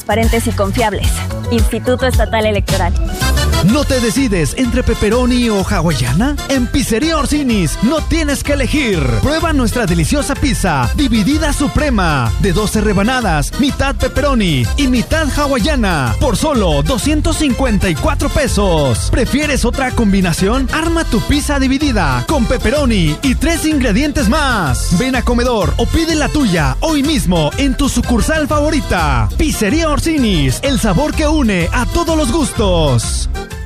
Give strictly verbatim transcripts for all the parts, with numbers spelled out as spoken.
Transparentes y confiables. Instituto Estatal Electoral. ¿No te decides entre pepperoni o hawaiana? En Pizzería Orsini's no tienes que elegir. Prueba nuestra deliciosa pizza dividida suprema de doce rebanadas, mitad pepperoni y mitad hawaiana por solo doscientos cincuenta y cuatro pesos. ¿Prefieres otra combinación? Arma tu pizza dividida con pepperoni y tres ingredientes más. Ven a Comedor o pide la tuya hoy mismo en tu sucursal favorita. Pizzería Orsini's, el sabor que une a todos los gustos.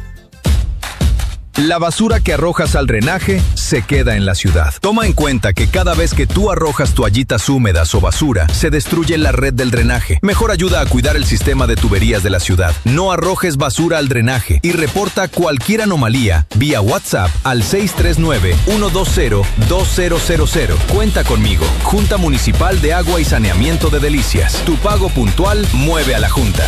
La basura que arrojas al drenaje se queda en la ciudad. Toma en cuenta que cada vez que tú arrojas toallitas húmedas o basura, se destruye la red del drenaje. Mejor ayuda a cuidar el sistema de tuberías de la ciudad. No arrojes basura al drenaje y reporta cualquier anomalía vía WhatsApp al seis tres nueve, uno dos cero, dos cero cero cero. Cuenta conmigo. Junta Municipal de Agua y Saneamiento de Delicias. Tu pago puntual mueve a la Junta.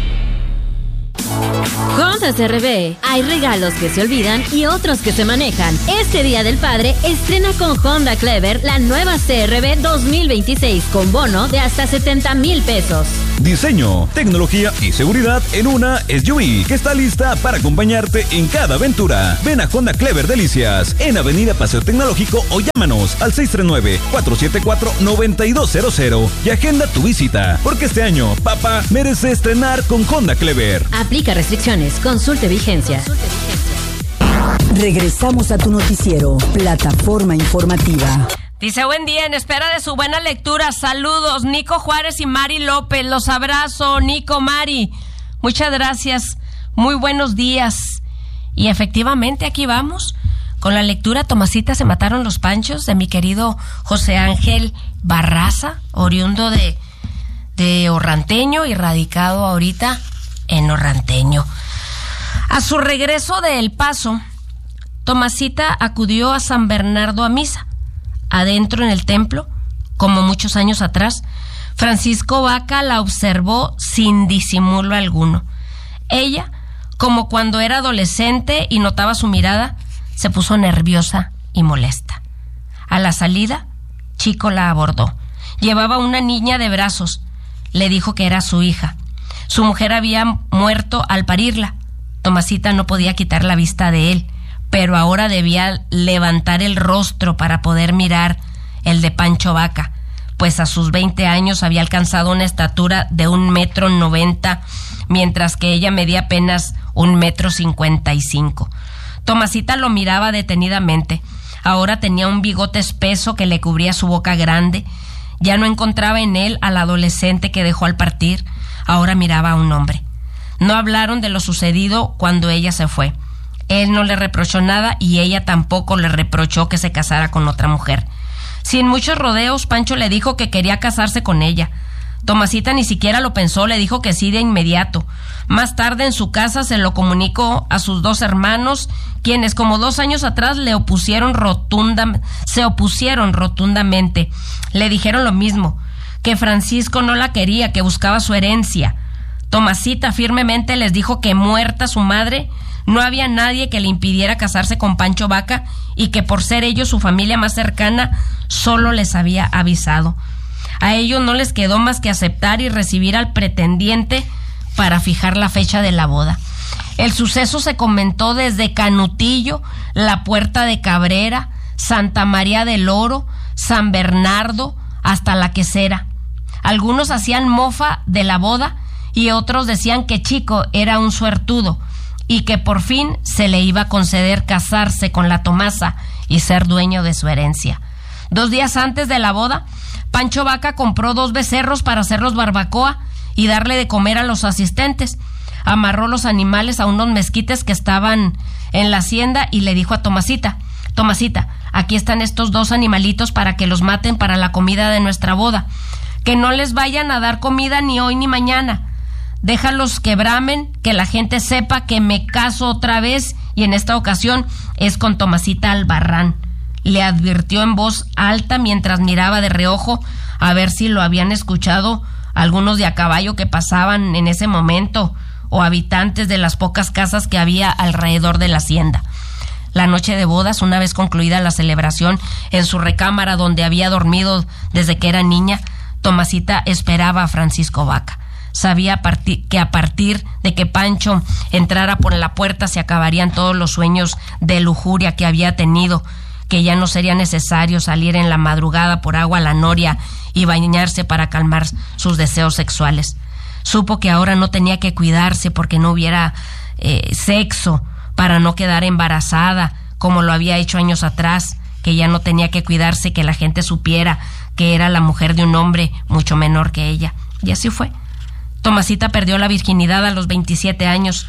Honda C R V. Hay regalos que se olvidan y otros que se manejan. Este Día del Padre, estrena con Honda Clever la nueva C R V dos mil veintiséis con bono de hasta setenta mil pesos. Diseño, tecnología y seguridad en una S U V que está lista para acompañarte en cada aventura. Ven a Honda Clever Delicias en Avenida Paseo Tecnológico o llámanos al seis tres nueve, cuatro siete cuatro, nueve dos cero cero y agenda tu visita, porque este año papá merece estrenar con Honda Clever. Aplica restricciones, consulte vigencia. Regresamos a tu noticiero, Plataforma Informativa. Dice, buen día, en espera de su buena lectura. Saludos, Nico Juárez y Mari López. Los abrazo, Nico, Mari. Muchas gracias. Muy buenos días. Y efectivamente, aquí vamos con la lectura. Tomasita, se mataron los panchos, de mi querido José Ángel Barraza, oriundo de, de Orranteño y radicado ahorita en Orranteño. A su regreso de El Paso, Tomasita acudió a San Bernardo a misa. Adentro en el templo, como muchos años atrás, Francisco Vaca la observó sin disimulo alguno. Ella, como cuando era adolescente y notaba su mirada, se puso nerviosa y molesta. A la salida, Chico la abordó. Llevaba una niña de brazos. Le dijo que era su hija. Su mujer había muerto al parirla. Tomasita no podía quitar la vista de él, pero ahora debía levantar el rostro para poder mirar el de Pancho Vaca, pues a sus veinte años había alcanzado una estatura de un metro noventa, mientras que ella medía apenas un metro cincuenta y cinco. Tomasita lo miraba detenidamente. Ahora tenía un bigote espeso que le cubría su boca grande. Ya no encontraba en él al adolescente que dejó al partir. Ahora miraba a un hombre. No hablaron de lo sucedido cuando ella se fue. Él no le reprochó nada y ella tampoco le reprochó que se casara con otra mujer. Sin muchos rodeos, Pancho le dijo que quería casarse con ella. Tomasita ni siquiera lo pensó, le dijo que sí de inmediato. Más tarde en su casa se lo comunicó a sus dos hermanos, quienes como dos años atrás le opusieron rotunda, se opusieron rotundamente. Le dijeron lo mismo, que Francisco no la quería, que buscaba su herencia. Tomasita firmemente les dijo que muerta su madre, no había nadie que le impidiera casarse con Pancho Vaca y que por ser ellos su familia más cercana, solo les había avisado. A ellos no les quedó más que aceptar y recibir al pretendiente para fijar la fecha de la boda. El suceso se comentó desde Canutillo, la Puerta de Cabrera, Santa María del Oro, San Bernardo, hasta La Quesera. Algunos hacían mofa de la boda y otros decían que Chico era un suertudo y que por fin se le iba a conceder casarse con la Tomasa y ser dueño de su herencia. Dos días antes de la boda, Pancho Vaca compró dos becerros para hacerlos barbacoa y darle de comer a los asistentes. Amarró los animales a unos mezquites que estaban en la hacienda y le dijo a Tomasita, Tomasita, aquí están estos dos animalitos para que los maten para la comida de nuestra boda. Que no les vayan a dar comida ni hoy ni mañana. Déjalos que bramen, que la gente sepa que me caso otra vez y en esta ocasión es con Tomasita Albarrán. Le advirtió en voz alta mientras miraba de reojo a ver si lo habían escuchado algunos de a caballo que pasaban en ese momento o habitantes de las pocas casas que había alrededor de la hacienda. La noche de bodas, una vez concluida la celebración, en su recámara donde había dormido desde que era niña, Tomasita esperaba a Francisco Vaca. Sabía a partir, que a partir de que Pancho entrara por la puerta se acabarían todos los sueños de lujuria que había tenido, que ya no sería necesario salir en la madrugada por agua a la noria y bañarse para calmar sus deseos sexuales. Supo que ahora no tenía que cuidarse porque no hubiera eh, sexo, para no quedar embarazada como lo había hecho años atrás, que ya no tenía que cuidarse que la gente supiera que era la mujer de un hombre mucho menor que ella. Y así fue. Tomasita perdió la virginidad a los veintisiete años.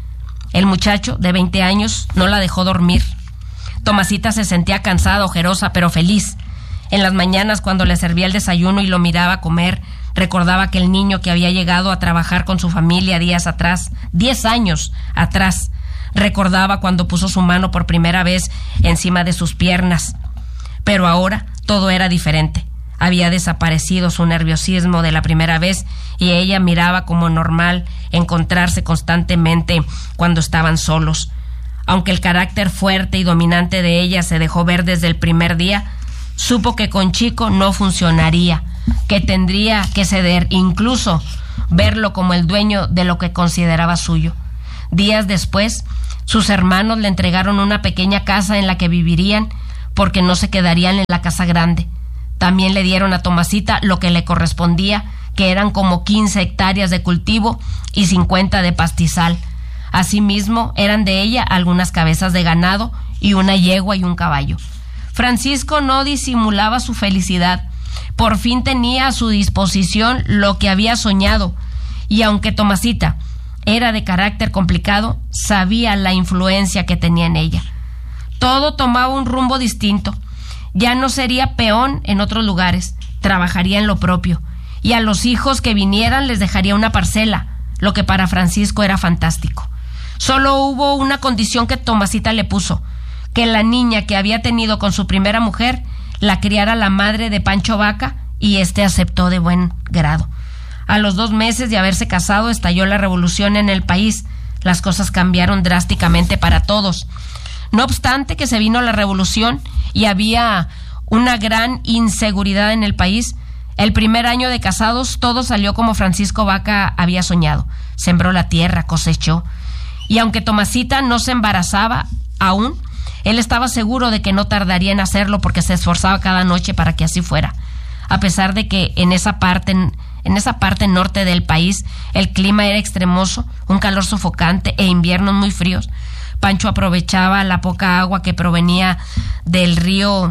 El muchacho de veinte años no la dejó dormir. Tomasita se sentía cansada, ojerosa, pero feliz. En las mañanas, cuando le servía el desayuno y lo miraba comer, recordaba que el niño que había llegado a trabajar con su familia días atrás, diez años atrás, recordaba cuando puso su mano por primera vez encima de sus piernas. Pero ahora todo era diferente. Había desaparecido su nerviosismo de la primera vez y ella miraba como normal encontrarse constantemente cuando estaban solos. Aunque el carácter fuerte y dominante de ella se dejó ver desde el primer día, supo que con Chico no funcionaría, que tendría que ceder, incluso verlo como el dueño de lo que consideraba suyo. Días después, sus hermanos le entregaron una pequeña casa en la que vivirían porque no se quedarían en la casa grande. También le dieron a Tomasita lo que le correspondía, que eran como quince hectáreas de cultivo y cincuenta de pastizal. Asimismo, eran de ella algunas cabezas de ganado y una yegua y un caballo. Francisco no disimulaba su felicidad. Por fin tenía a su disposición lo que había soñado, y aunque Tomasita era de carácter complicado, sabía la influencia que tenía en ella. Todo tomaba un rumbo distinto. Ya no sería peón en otros lugares, trabajaría en lo propio, y a los hijos que vinieran les dejaría una parcela, lo que para Francisco era fantástico. Solo hubo una condición que Tomasita le puso, que la niña que había tenido con su primera mujer la criara la madre de Pancho Vaca, y éste aceptó de buen grado. A los dos meses de haberse casado estalló la revolución en el país. Las cosas cambiaron drásticamente para todos. No obstante que se vino la revolución y había una gran inseguridad en el país, el primer año de casados todo salió como Francisco Vaca había soñado. Sembró la tierra, cosechó. Y aunque Tomasita no se embarazaba aún, él estaba seguro de que no tardaría en hacerlo porque se esforzaba cada noche para que así fuera. A pesar de que en esa parte, en esa parte norte del país el clima era extremoso, un calor sofocante e inviernos muy fríos, Pancho aprovechaba la poca agua que provenía del río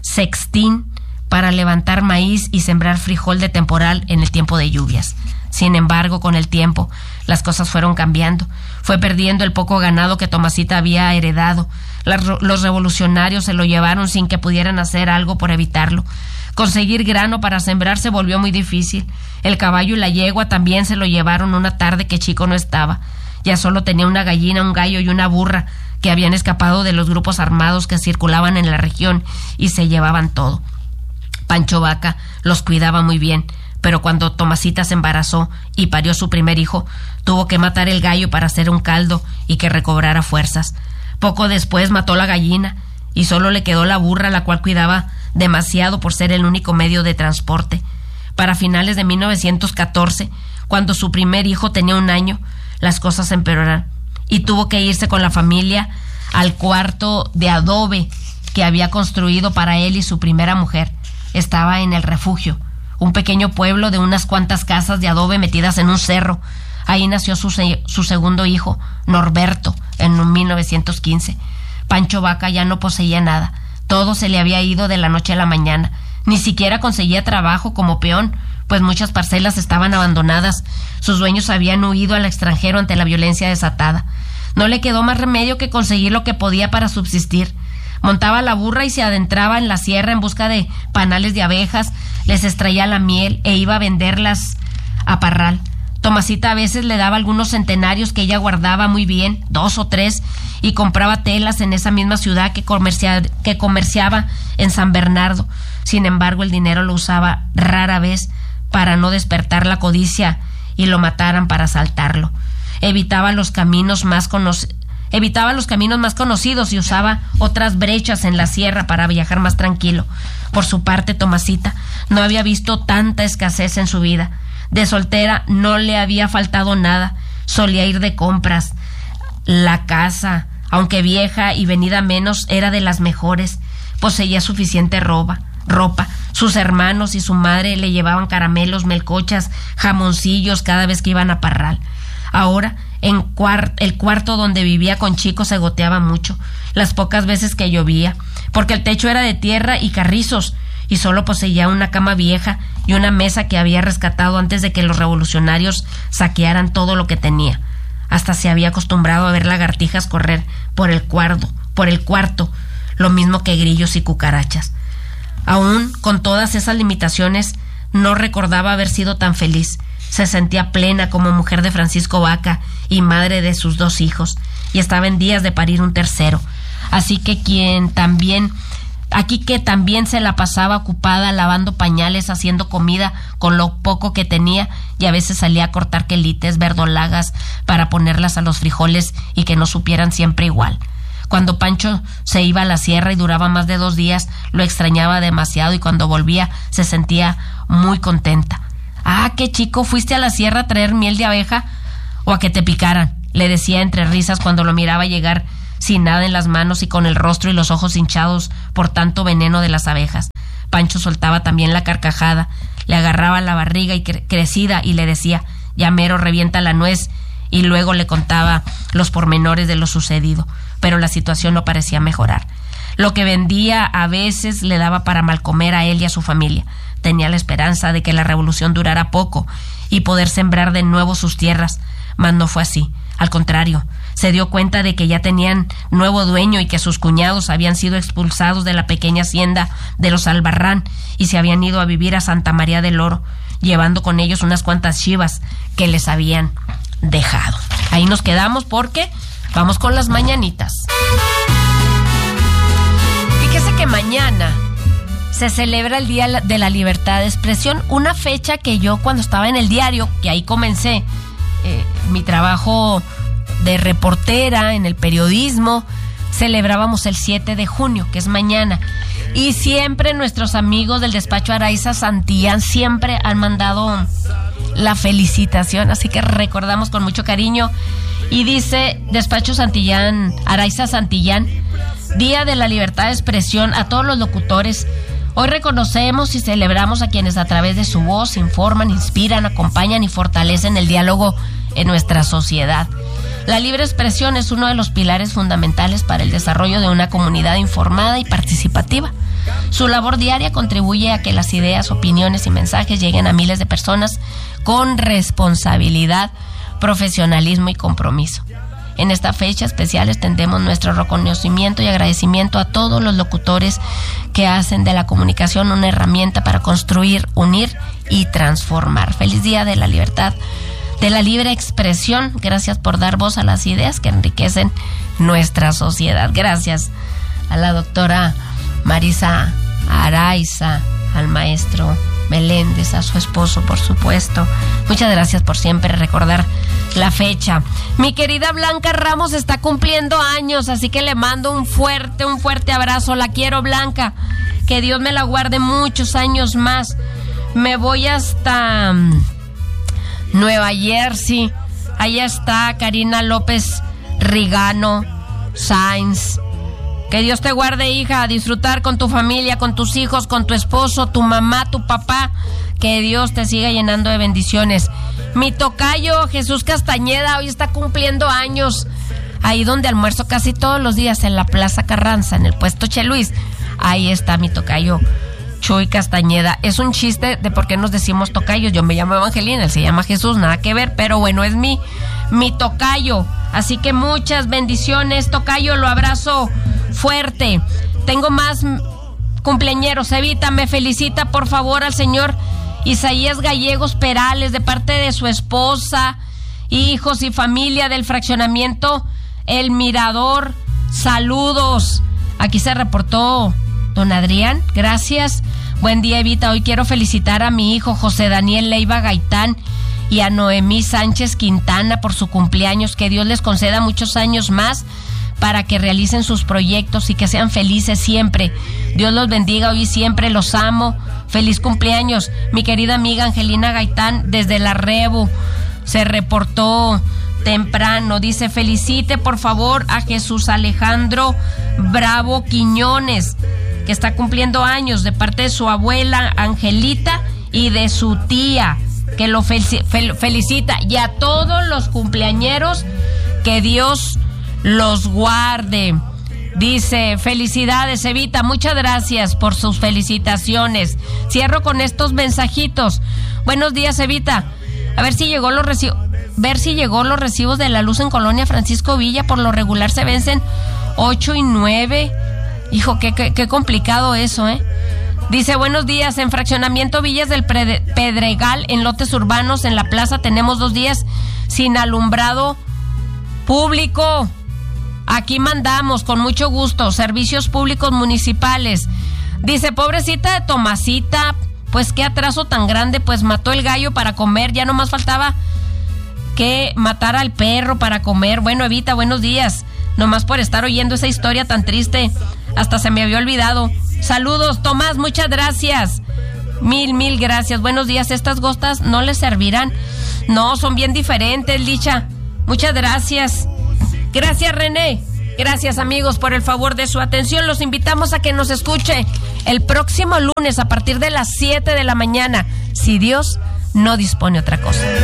Sextín para levantar maíz y sembrar frijol de temporal en el tiempo de lluvias. Sin embargo, con el tiempo, las cosas fueron cambiando. Fue perdiendo el poco ganado que Tomasita había heredado. Las, los revolucionarios se lo llevaron sin que pudieran hacer algo por evitarlo. Conseguir grano para sembrar se volvió muy difícil. El caballo y la yegua también se lo llevaron una tarde que Chico no estaba. Ya solo tenía una gallina, un gallo y una burra que habían escapado de los grupos armados que circulaban en la región y se llevaban todo. Pancho Vaca los cuidaba muy bien, pero cuando Tomasita se embarazó y parió su primer hijo, tuvo que matar el gallo para hacer un caldo y que recobrara fuerzas. Poco después mató la gallina y solo le quedó la burra, la cual cuidaba demasiado por ser el único medio de transporte. Para finales de mil novecientos catorce, cuando su primer hijo tenía un año, las cosas empeoraron y tuvo que irse con la familia al cuarto de adobe que había construido para él y su primera mujer. Estaba en el Refugio, un pequeño pueblo de unas cuantas casas de adobe metidas en un cerro. Ahí nació su, se- su segundo hijo, Norberto, en mil novecientos quince. Pancho Vaca ya no poseía nada. Todo se le había ido de la noche a la mañana. Ni siquiera conseguía trabajo como peón, pues muchas parcelas estaban abandonadas. Sus dueños habían huido al extranjero ante la violencia desatada. No le quedó más remedio que conseguir lo que podía para subsistir. Montaba la burra y se adentraba en la sierra en busca de panales de abejas, les extraía la miel e iba a venderlas a Parral. Tomasita a veces le daba algunos centenarios que ella guardaba muy bien, dos o tres, y compraba telas en esa misma ciudad que, comercia, que comerciaba en San Bernardo. Sin embargo, el dinero lo usaba rara vez para no despertar la codicia y lo mataran para asaltarlo. Evitaba los caminos más conocidos. Evitaba los caminos más conocidos y usaba otras brechas en la sierra para viajar más tranquilo. Por su parte, Tomasita no había visto tanta escasez en su vida. De soltera no le había faltado nada. Solía ir de compras. La casa, aunque vieja y venida menos, era de las mejores. Poseía suficiente ropa, ropa. Sus hermanos y su madre le llevaban caramelos, melcochas, jamoncillos cada vez que iban a Parral. Ahora, en cuart- el cuarto donde vivía con Chico se goteaba mucho, las pocas veces que llovía, porque el techo era de tierra y carrizos, y solo poseía una cama vieja y una mesa que había rescatado antes de que los revolucionarios saquearan todo lo que tenía. Hasta se había acostumbrado a ver lagartijas correr por el cuarto, por el cuarto, lo mismo que grillos y cucarachas. Aún con todas esas limitaciones, no recordaba haber sido tan feliz. Se sentía plena como mujer de Francisco Vaca y madre de sus dos hijos, y estaba en días de parir un tercero. Así que quien también, aquí que también se la pasaba ocupada lavando pañales, haciendo comida con lo poco que tenía, y a veces salía a cortar quelites, verdolagas, para ponerlas a los frijoles y que no supieran siempre igual. Cuando Pancho se iba a la sierra y duraba más de dos días, lo extrañaba demasiado, y cuando volvía se sentía muy contenta. Ah, qué chico, ¿fuiste a la sierra a traer miel de abeja o a que te picaran?, le decía entre risas cuando lo miraba llegar sin nada en las manos y con el rostro y los ojos hinchados por tanto veneno de las abejas. Pancho soltaba también la carcajada, le agarraba la barriga y cre- crecida y le decía: ya mero revienta la nuez, y luego le contaba los pormenores de lo sucedido, pero la situación no parecía mejorar. Lo que vendía a veces le daba para mal comer a él y a su familia. Tenía la esperanza de que la revolución durara poco y poder sembrar de nuevo sus tierras, mas no fue así. Al contrario, se dio cuenta de que ya tenían nuevo dueño y que sus cuñados habían sido expulsados de la pequeña hacienda de los Albarrán y se habían ido a vivir a Santa María del Oro, llevando con ellos unas cuantas chivas que les habían dejado. Ahí nos quedamos porque vamos con las mañanitas. Fíjese que mañana se celebra el Día de la Libertad de Expresión, una fecha que yo cuando estaba en el diario, que ahí comencé eh, mi trabajo de reportera en el periodismo, celebrábamos el siete de junio, que es mañana. Y siempre nuestros amigos del despacho Araiza Santillán siempre han mandado la felicitación, así que recordamos con mucho cariño. Y dice Despacho Santillán, Araiza Santillán: Día de la Libertad de Expresión a todos los locutores. Hoy reconocemos y celebramos a quienes a través de su voz informan, inspiran, acompañan y fortalecen el diálogo en nuestra sociedad. La libre expresión es uno de los pilares fundamentales para el desarrollo de una comunidad informada y participativa. Su labor diaria contribuye a que las ideas, opiniones y mensajes lleguen a miles de personas con responsabilidad, profesionalismo y compromiso. En esta fecha especial extendemos nuestro reconocimiento y agradecimiento a todos los locutores que hacen de la comunicación una herramienta para construir, unir y transformar. Feliz Día de la Libertad, de la libre expresión. Gracias por dar voz a las ideas que enriquecen nuestra sociedad. Gracias a la doctora Marisa Araiza, al maestro Meléndez, a su esposo, por supuesto. Muchas gracias por siempre recordar la fecha. Mi querida Blanca Ramos está cumpliendo años, así que le mando un fuerte, un fuerte abrazo. La quiero, Blanca. Que Dios me la guarde muchos años más. Me voy hasta Nueva Jersey. Allá está Karina López Rigano Sainz. Que Dios te guarde, hija, a disfrutar con tu familia, con tus hijos, con tu esposo, tu mamá, tu papá. Que Dios te siga llenando de bendiciones. Mi tocayo Jesús Castañeda hoy está cumpliendo años. Ahí donde almuerzo casi todos los días, en la Plaza Carranza, en el puesto Che Luis. Ahí está mi tocayo Chuy Castañeda. Es un chiste de por qué nos decimos tocayos. Yo me llamo Evangelina, él se llama Jesús, nada que ver, pero bueno, es mi, mi tocayo. Así que muchas bendiciones, tocayo, lo abrazo fuerte. Tengo más cumpleañeros. Evita, me felicita por favor al señor Isaías Gallegos Perales, de parte de su esposa, hijos y familia del fraccionamiento El Mirador. Saludos. Aquí se reportó don Adrián. Gracias. Buen día, Evita. Hoy quiero felicitar a mi hijo José Daniel Leiva Gaitán y a Noemí Sánchez Quintana por su cumpleaños. Que Dios les conceda muchos años más. para que realicen sus proyectos y que sean felices siempre. Dios los bendiga hoy y siempre, los amo. Feliz cumpleaños, mi querida amiga Angelina Gaitán desde la Rebu. Se reportó temprano, dice: felicite por favor a Jesús Alejandro Bravo Quiñones, que está cumpliendo años, de parte de su abuela Angelita y de su tía, que lo fel- fel- felicita, y a todos los cumpleañeros, que Dios los guarde. Dice: felicidades, Evita, muchas gracias por sus felicitaciones. Cierro con estos mensajitos. Buenos días, Evita. A ver si llegó los recibos, ver si llegó los recibos de la luz en Colonia Francisco Villa. Por lo regular se vencen ocho y nueve. Hijo, qué, qué, qué complicado eso, ¿eh? Dice: buenos días, en fraccionamiento Villas del Pedregal, en lotes urbanos, en la plaza, tenemos dos días sin alumbrado público. Aquí mandamos, con mucho gusto, servicios públicos municipales. Dice: pobrecita de Tomasita, pues qué atraso tan grande, pues mató el gallo para comer, ya nomás faltaba que matar al perro para comer. Bueno, Evita, buenos días, nomás por estar oyendo esa historia tan triste, hasta se me había olvidado. Saludos, Tomás, muchas gracias. Mil, mil gracias. Buenos días, estas gotas no les servirán. No, son bien diferentes, Licha. Muchas gracias. Gracias, René. Gracias, amigos, por el favor de su atención. Los invitamos a que nos escuche el próximo lunes a partir de las siete de la mañana, si Dios no dispone otra cosa.